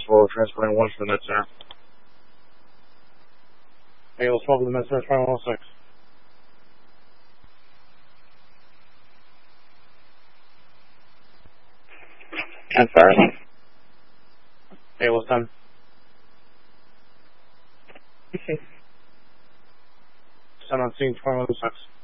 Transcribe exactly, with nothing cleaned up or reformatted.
for transporting one for the net center. Hey, let's welcome the net center, five one six. I'm sorry. Hey, what's done? Okay. Send on scene, twenty-one oh six.